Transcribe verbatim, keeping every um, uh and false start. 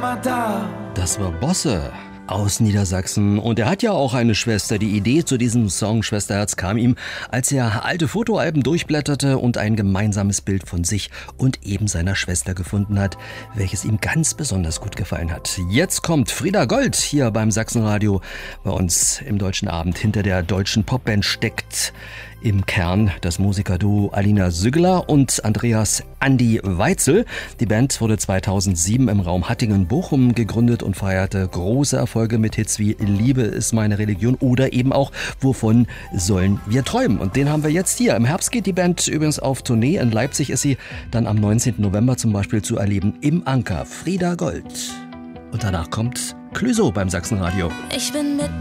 immer da. Das war Bosse aus Niedersachsen und er hat ja auch eine Schwester. Die Idee zu diesem Song Schwesterherz kam ihm, als er alte Fotoalben durchblätterte und ein gemeinsames Bild von sich und eben seiner Schwester gefunden hat, welches ihm ganz besonders gut gefallen hat. Jetzt kommt Frieda Gold hier beim Sachsenradio. Bei uns im Deutschen Abend. Hinter der deutschen Popband steckt im Kern das Musikerduo Alina Sügler und Andreas Andi Weitzel. Die Band wurde zweitausendsieben im Raum Hattingen-Bochum gegründet und feierte große Erfolge mit Hits wie Liebe ist meine Religion oder eben auch Wovon sollen wir träumen? Und den haben wir jetzt hier. Im Herbst geht die Band übrigens auf Tournee. In Leipzig ist sie dann am neunzehnten November zum Beispiel zu erleben im Anker. Frieda Gold. Und danach kommt Clüso beim Sachsenradio. Ich bin mitten